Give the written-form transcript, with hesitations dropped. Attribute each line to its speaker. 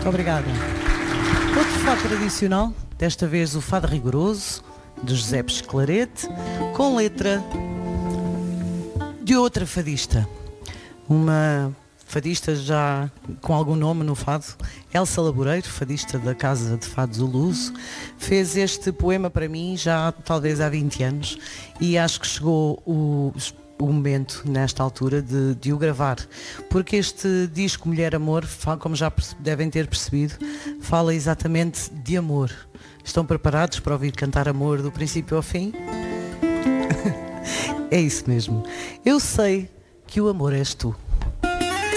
Speaker 1: Muito obrigada. Outro fado tradicional, desta vez o Fado Rigoroso, de José Pesclarete, com letra de outra fadista. Uma fadista já com algum nome no fado, Elsa Laboreiro, fadista da Casa de Fados O Luso, fez este poema para mim já talvez há 20 anos e acho que chegou o momento nesta altura de o gravar, porque este disco Mulher Amor, como já devem ter percebido, fala exatamente de amor. Estão preparados para ouvir cantar amor do princípio ao fim? É isso mesmo. Eu sei que o amor és tu.